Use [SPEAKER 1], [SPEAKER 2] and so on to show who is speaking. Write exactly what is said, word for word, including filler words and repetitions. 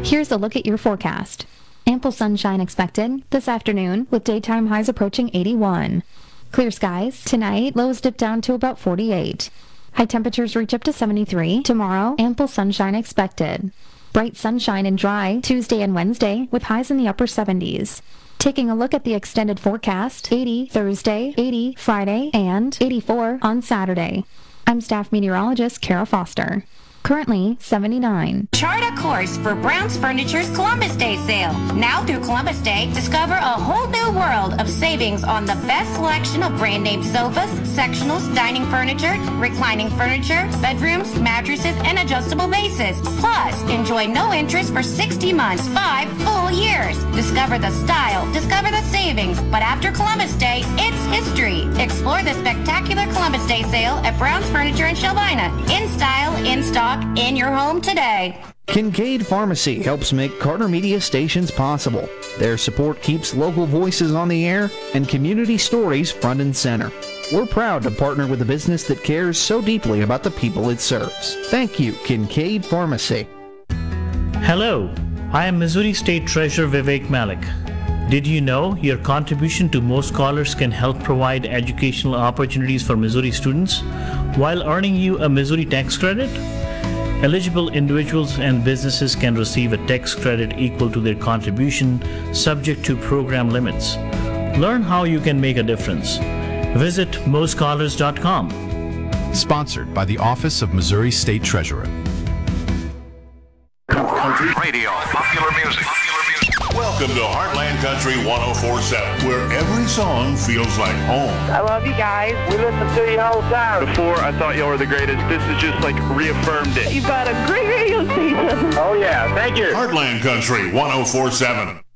[SPEAKER 1] Here's a look at your forecast. Ample sunshine expected this afternoon with daytime highs approaching eighty-one. Clear skies. Tonight, lows dip down to about forty-eight. High temperatures reach up to seventy-three. Tomorrow, ample sunshine expected. Bright sunshine and dry Tuesday and Wednesday with highs in the upper seventies. Taking a look at the extended forecast, eighty Thursday, eighty Friday, and eighty-four on Saturday. I'm staff meteorologist Kara Foster. Currently seventy-nine.
[SPEAKER 2] Chart a course for Brown's Furniture's Columbus Day sale. Now through Columbus Day, discover a whole new world of savings on the best selection of brand name sofas, sectionals, dining furniture, reclining furniture, bedrooms, mattresses, and adjustable bases. Plus, enjoy no interest for sixty months, five full years. Discover the style, discover the savings, but after Columbus Day, it's history. Explore the spectacular Columbus Day sale at Brown's Furniture in Shelbina. In style, in stock, in your home today.
[SPEAKER 3] Kincaid Pharmacy helps make Carter Media stations possible. Their support keeps local voices on the air and community stories front and center. We're proud to partner with a business that cares so deeply about the people it serves. Thank you, Kincaid Pharmacy.
[SPEAKER 4] Hello, I am Missouri State Treasurer Vivek Malik. Did you know your contribution to Mo Scholars can help provide educational opportunities for Missouri students while earning you a Missouri tax credit? Eligible individuals and businesses can receive a tax credit equal to their contribution, subject to program limits. Learn how you can make a difference. Visit mo scholars dot com.
[SPEAKER 5] Sponsored by the Office of Missouri State Treasurer.
[SPEAKER 6] Country radio, popular music. Popular music.
[SPEAKER 7] Welcome to Heartland Country one oh four point seven, where every song feels like home.
[SPEAKER 8] I love you guys. We listen to you all the time.
[SPEAKER 9] Before, I thought y'all were the greatest. This is just like reaffirmed it.
[SPEAKER 8] You've got a great radio station.
[SPEAKER 9] Oh, yeah. Thank you.
[SPEAKER 7] Heartland Country one oh four point seven.